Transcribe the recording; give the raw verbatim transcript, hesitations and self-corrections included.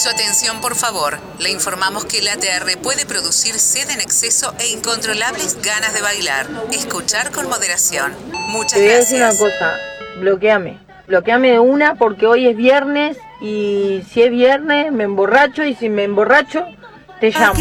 Su atención, por favor. Le informamos que el A T R puede producir sed en exceso e incontrolables ganas de bailar. Escuchar con moderación. Muchas Te voy a decir una gracias. cosa, bloqueame. Bloqueame de una porque hoy es viernes y si es viernes me emborracho y si me emborracho te llamo.